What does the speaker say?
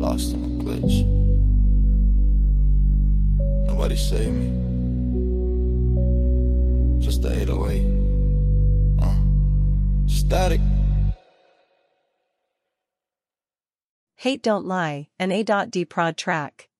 lost in a glitch. Nobody saved me. Just the 808. Static. Hate Don't Lie, an A.D prod track.